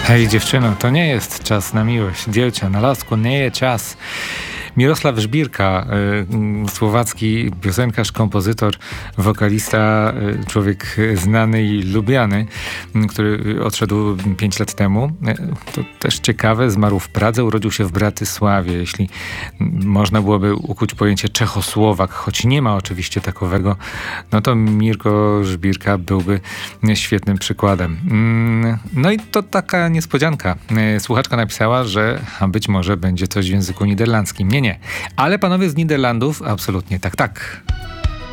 Hej dziewczyno, to nie jest czas na miłość. Dziewczę, na lasku nie jest czas. Mirosław Żbirka, słowacki piosenkarz, kompozytor, wokalista, człowiek znany i lubiany, który odszedł 5 lat temu. To też ciekawe, zmarł w Pradze, urodził się w Bratysławie. Jeśli można byłoby ukuć pojęcie Czechosłowak, choć nie ma oczywiście takowego, no to Mirko Żbirka byłby świetnym przykładem. No i to taka niespodzianka. Słuchaczka napisała, że być może będzie coś w języku niderlandzkim. Nie. Ale panowie z Niderlandów absolutnie tak.